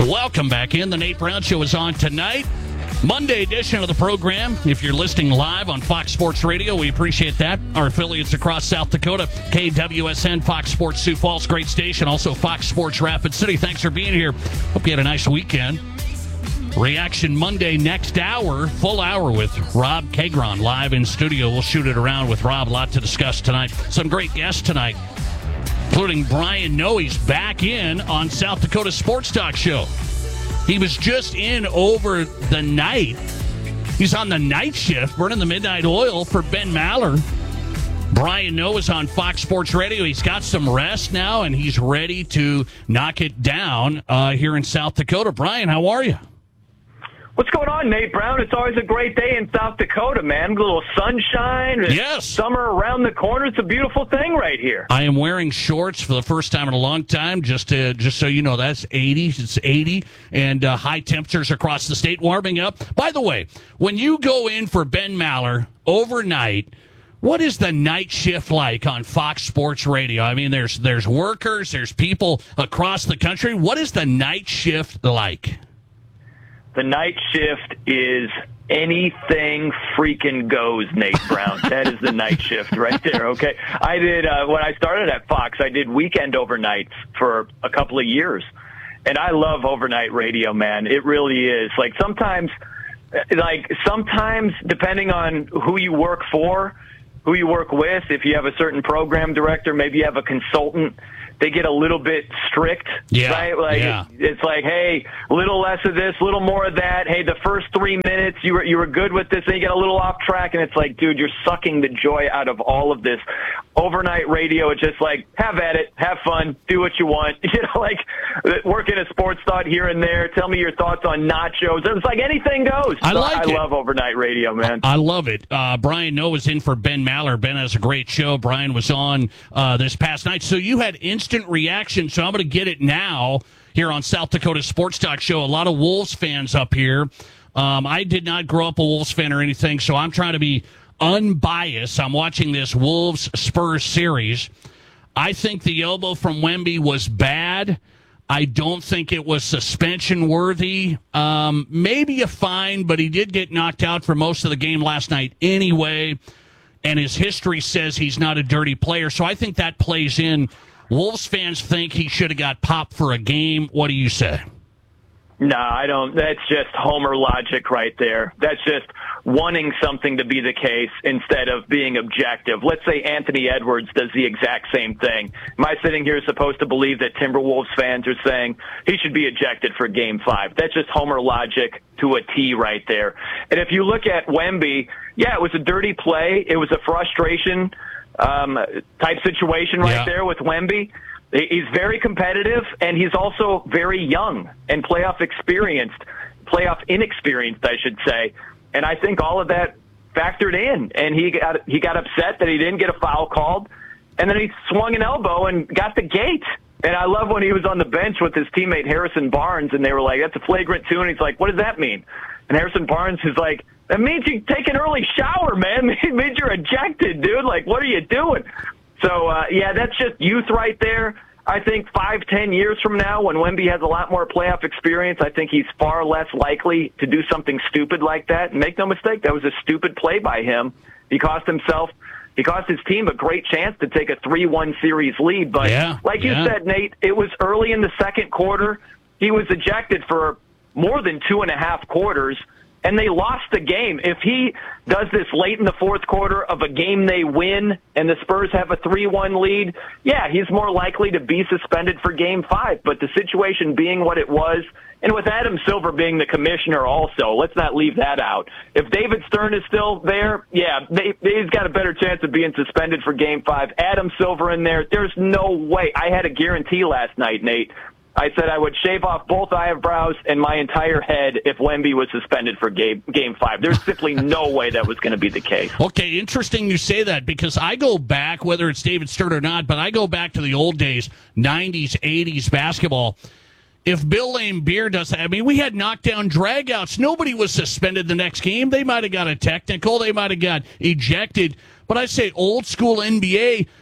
Welcome back in. The Nate Brown Show is on tonight. Monday edition of the program. If you're listening live on Fox Sports Radio, we appreciate that. Our affiliates across South Dakota, KWSN, Fox Sports Sioux Falls, great station. Also Fox Sports Rapid City. Thanks for being here. Hope you had a nice weekend. Reaction Monday next hour, full hour with Rob Kagron live in studio. We'll shoot it around with Rob. A lot to discuss tonight. Some great guests tonight, including Brian Noe. He's back in on South Dakota Sports Talk Show. He was just in over the night. He's on the night shift, burning the midnight oil for Ben Maller. Brian Noe is on Fox Sports Radio. He's got some rest now, and he's ready to knock it down here in South Dakota. Brian, how are you? What's going on, Nate Brown? It's always a great day in South Dakota, man. A little sunshine. Yes. Summer around the corner. It's a beautiful thing right here. I am wearing shorts for the first time in a long time, just so you know, that's 80. It's 80, and high temperatures across the state warming up. By the way, when you go in for Ben Maller overnight, what is the night shift like on Fox Sports Radio? I mean, there's workers, there's people across the country. What is the night shift like? The night shift is anything freaking goes, Nate Brown. That is the night shift right there, okay? I did, when I started at Fox, I did weekend overnights for a couple of years. And I love overnight radio, man. It really is. Sometimes, depending on who you work for, who you work with, if you have a certain program director, maybe you have a consultant, they get a little bit strict, right? It's like, hey, a little less of this, a little more of that. Hey, the first 3 minutes, you were good with this, and you get a little off track, and it's like, dude, you're sucking the joy out of all of this. Overnight radio, it's just like, have at it, have fun, do what you want. Work in a sports thought here and there. Tell me your thoughts on nachos. It's like anything goes. I love overnight radio, man. I love it. Brian Noe is in for Ben Maller. Ben has a great show. Brian was on this past night. So you had instant reaction, so I'm going to get it now here on South Dakota Sports Talk Show. A lot of Wolves fans up here. I did not grow up a Wolves fan or anything, so I'm trying to be unbiased. I'm watching this Wolves-Spurs series. I think the elbow from Wemby was bad. I don't think it was suspension worthy. Maybe a fine, but he did get knocked out for most of the game last night anyway, and his history says he's not a dirty player, so I think that plays in. Wolves fans think he should have got popped for a game. What do you say? No, I don't. That's just Homer logic right there. That's just wanting something to be the case instead of being objective. Let's say Anthony Edwards does the exact same thing. Am I sitting here supposed to believe that Timberwolves fans are saying he should be ejected for Game 5? That's just Homer logic to a T right there. And if you look at Wemby, yeah, it was a dirty play. It was a frustration type situation right there with Wemby. He's very competitive, and he's also very young and playoff inexperienced, I should say. And I think all of that factored in, and he got upset that he didn't get a foul called, and then he swung an elbow and got the gate. And I love when he was on the bench with his teammate Harrison Barnes, and they were like, that's a flagrant 2, and he's like, what does that mean? And Harrison Barnes is like, that means you take an early shower, man. It means you're ejected, dude. Like, what are you doing? So, that's just youth right there. I think 5-10 years from now, when Wemby has a lot more playoff experience, I think he's far less likely to do something stupid like that. And make no mistake, that was a stupid play by him. He cost his team a great chance to take a 3-1 series lead. But you said, Nate, it was early in the second quarter. He was ejected for more than 2.5 quarters, and they lost the game. If he does this late in the fourth quarter of a game they win and the Spurs have a 3-1 lead, he's more likely to be suspended for Game 5. But the situation being what it was, and with Adam Silver being the commissioner also, let's not leave that out. If David Stern is still there, he's got a better chance of being suspended for Game 5. Adam Silver in there, there's no way. I had a guarantee last night, Nate. I said I would shave off both eyebrows and my entire head if Wemby was suspended for Game 5. There's simply no way that was going to be the case. Okay, interesting you say that, because I go back, whether it's David Stern or not, but I go back to the old days, 90s, 80s basketball. If Bill Laimbeer does that, I mean, we had knockdown dragouts. Nobody was suspended the next game. They might have got a technical. They might have got ejected. But I say old school NBA,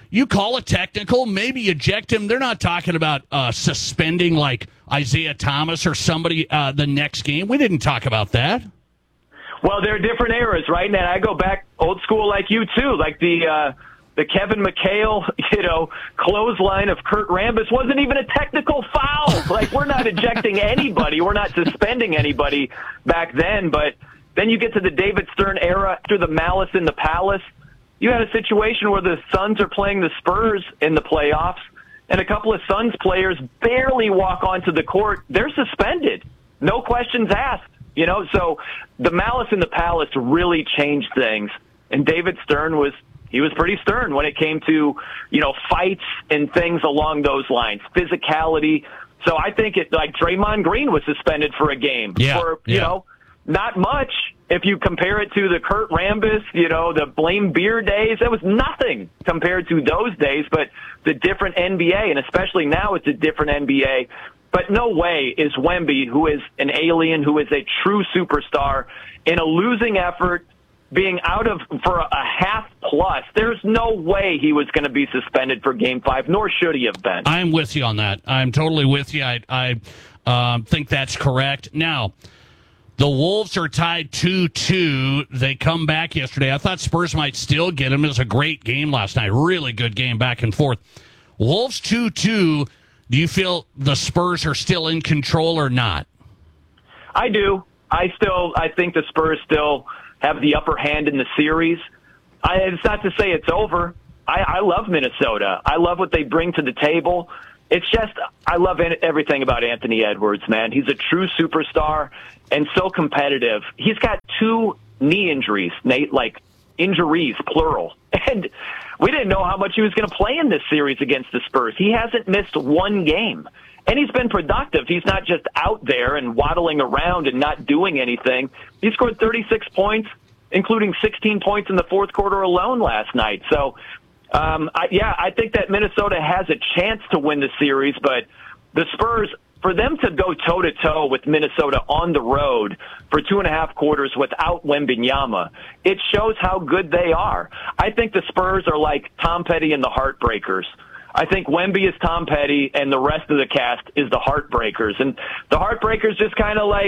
you call a technical, maybe eject him. They're not talking about suspending like Isaiah Thomas or somebody the next game. We didn't talk about that. Well, there are different eras, right? And I go back old school like you, too. Like the Kevin McHale, clothesline of Kurt Rambis wasn't even a technical foul. Like, we're not ejecting anybody. We're not suspending anybody back then. But then you get to the David Stern era after the Malice in the Palace. You had a situation where the Suns are playing the Spurs in the playoffs, and a couple of Suns players barely walk onto the court. They're suspended. No questions asked. So the Malice in the Palace really changed things. And David Stern was pretty stern when it came to, fights and things along those lines, physicality. So I think like Draymond Green was suspended for a game for, not much. If you compare it to the Kurt Rambis, the Blame Beer days, that was nothing compared to those days, but the different NBA, and especially now it's a different NBA. But no way is Wemby, who is an alien, who is a true superstar, in a losing effort, being out of for a half plus, there's no way he was going to be suspended for Game 5, nor should he have been. I'm with you on that. I'm totally with you. I think that's correct. Now, the Wolves are tied 2-2. They come back yesterday. I thought Spurs might still get him. It was a great game last night. Really good game back and forth. Wolves 2-2. Do you feel the Spurs are still in control or not? I do. I think the Spurs still have the upper hand in the series. It's not to say it's over. I love Minnesota. I love what they bring to the table. It's just, I love everything about Anthony Edwards, man. He's a true superstar and so competitive. He's got 2 knee injuries, Nate, like injuries, plural. And we didn't know how much he was going to play in this series against the Spurs. He hasn't missed one game. And he's been productive. He's not just out there and waddling around and not doing anything. He scored 36 points, including 16 points in the fourth quarter alone last night. So, I think that Minnesota has a chance to win the series, but the Spurs, for them to go toe-to-toe with Minnesota on the road for 2.5 quarters without Wembanyama, it shows how good they are. I think the Spurs are like Tom Petty and the Heartbreakers. I think Wemby is Tom Petty, and the rest of the cast is the Heartbreakers. And the Heartbreakers just kind of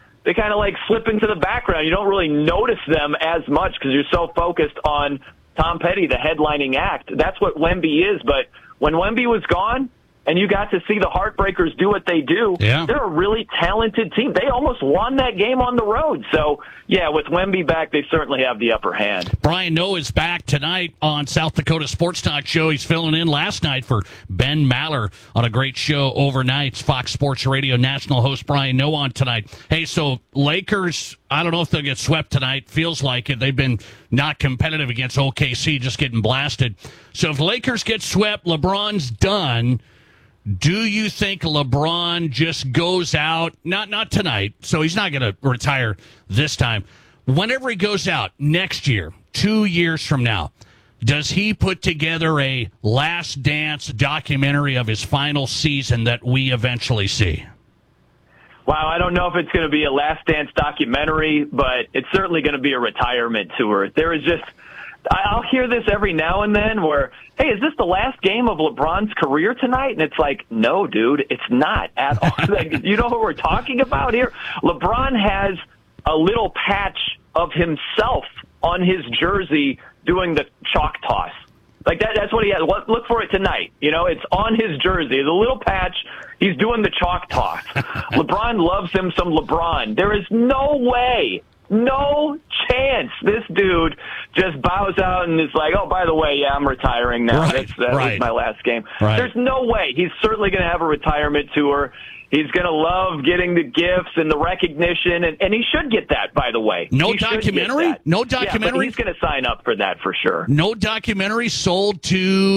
slip into the background. You don't really notice them as much because you're so focused on Tom Petty, the headlining act. That's what Wemby is. But when Wemby was gone, and you got to see the Heartbreakers do what they do, they're a really talented team. They almost won that game on the road. So, with Wemby back, they certainly have the upper hand. Brian Noe is back tonight on South Dakota Sports Talk Show. He's filling in last night for Ben Maller on a great show overnight. Fox Sports Radio national host Brian Noe on tonight. Hey, so Lakers, I don't know if they'll get swept tonight. Feels like it. They've been not competitive against OKC, just getting blasted. So if Lakers get swept, LeBron's done. Do you think LeBron just goes out, not tonight, so he's not going to retire this time. Whenever he goes out next year, 2 years from now, does he put together a Last Dance documentary of his final season that we eventually see? Wow, I don't know if it's going to be a Last Dance documentary, but it's certainly going to be a retirement tour. There is just... I'll hear this every now and then where, hey, is this the last game of LeBron's career tonight? And it's like, no, dude, it's not at all. Like, you know what we're talking about here? LeBron has a little patch of himself on his jersey doing the chalk toss. Like that's what he has. Look for it tonight. It's on his jersey. The little patch, he's doing the chalk toss. LeBron loves him some LeBron. There is no way, no chance this dude just bows out and is like, oh, by the way, I'm retiring now. Right, that was my last game. Right. There's no way. He's certainly going to have a retirement tour. He's going to love getting the gifts and the recognition, and he should get that, by the way. No documentary? No documentary? Yeah, but he's going to sign up for that for sure. No documentary sold to